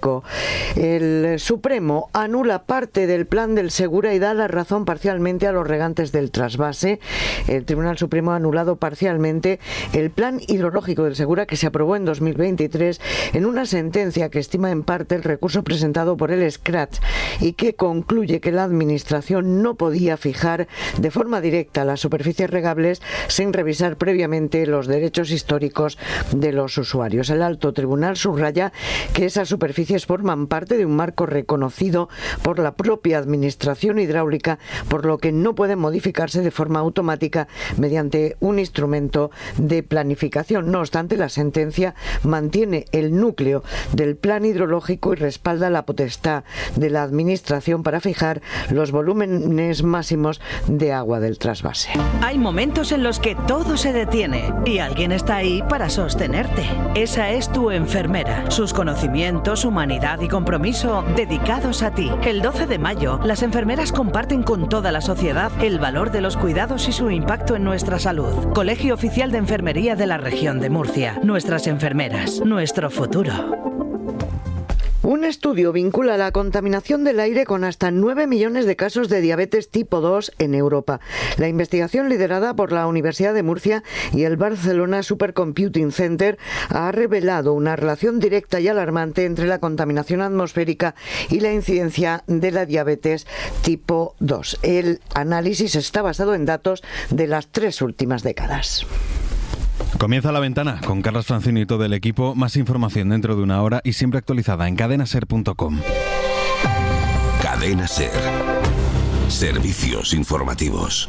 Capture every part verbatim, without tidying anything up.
hidrológico. El Supremo anula parte del plan del Segura y da la razón parcialmente a los regantes del trasvase. El Tribunal Supremo ha anulado parcialmente el plan hidrológico del Segura que se aprobó en dos mil veintitrés en una sentencia que estima en parte el recurso presentado por el Scratch y que concluye que la Administración no podía fijar de forma directa las superficies regables sin revisar previamente los derechos históricos de los usuarios. El Alto Tribunal subraya que esas superficies forman parte de un marco reconocido por la propia Administración hidráulica, por lo que no pueden modificarse de forma automática mediante un instrumento de planificación. No obstante, la sentencia mantiene el núcleo del plan hidrológico y respalda la potestad de la Administración para fijar los volúmenes máximos de agua del trasvase. Hay momentos en los que todo se detiene y alguien está ahí para sostenerte. Esa es tu enfermera. Sus conocimientos, humanidad y compromiso dedicados a ti. El doce de mayo, las enfermeras comparten con toda la sociedad el valor de los cuidados y su impacto en nuestra salud. Colegio Oficial de Enfermería de la Región de Murcia. Nuestras enfermeras, nuestro futuro. Un estudio vincula la contaminación del aire con hasta nueve millones de casos de diabetes tipo dos en Europa. La investigación, liderada por la Universidad de Murcia y el Barcelona Supercomputing Center, ha revelado una relación directa y alarmante entre la contaminación atmosférica y la incidencia de la diabetes tipo dos. El análisis está basado en datos de las tres últimas décadas. Comienza La Ventana con Carlos Francino y todo el equipo. Más información dentro de una hora y siempre actualizada en cadena ser punto com. Cadena Ser. Servicios informativos.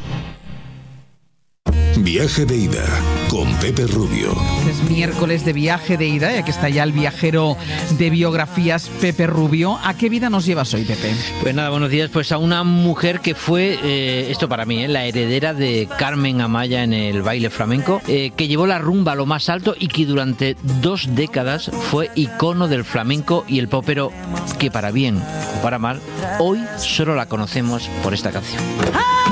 Viaje de ida con Pepe Rubio. Es miércoles de viaje de ida y aquí está ya el viajero de biografías, Pepe Rubio. ¿A qué vida nos llevas hoy, Pepe? Pues nada, buenos días. Pues a una mujer que fue, eh, esto para mí, eh, la heredera de Carmen Amaya en el baile flamenco, eh, que llevó la rumba a lo más alto y que durante dos décadas fue icono del flamenco y el pop, pero que para bien o para mal, hoy solo la conocemos por esta canción.